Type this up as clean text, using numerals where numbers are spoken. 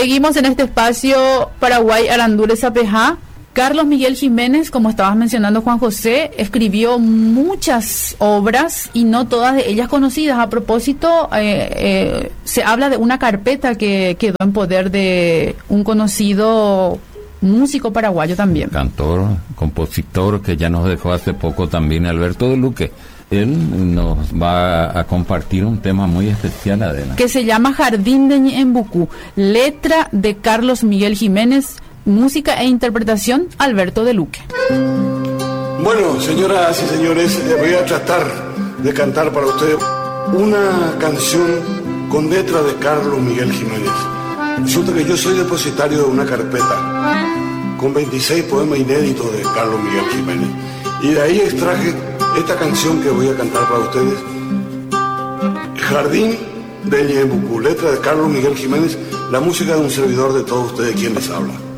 Seguimos en este espacio Paraguay Arandure Sapejá. Carlos Miguel Jiménez, como estabas mencionando, Juan José, escribió muchas obras y no todas de ellas conocidas. A propósito, se habla de una carpeta que quedó en poder de un conocido músico paraguayo también. Cantor, compositor, que ya nos dejó hace poco también, Alberto de Luque. Él nos va a compartir un tema muy especial, Adela, que se llama Jardín de Ñembucú, letra de Carlos Miguel Jiménez, música e interpretación Alberto de Luque. Bueno, señoras y señores, voy a tratar de cantar para ustedes una canción con letra de Carlos Miguel Jiménez. Resulta que yo soy depositario de una carpeta con 26 poemas inéditos de Carlos Miguel Jiménez, y de ahí extraje esta canción que voy a cantar para ustedes, Jardín de Ñembucú, letra de Carlos Miguel Jiménez, la música de un servidor de todos ustedes, quien les habla.